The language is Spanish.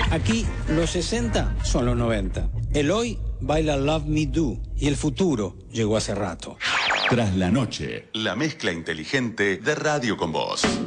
Aquí los 60 son los 90. El hoy baila Love Me Do y el futuro llegó hace rato. Tras la noche, la mezcla inteligente de Radio con Vos.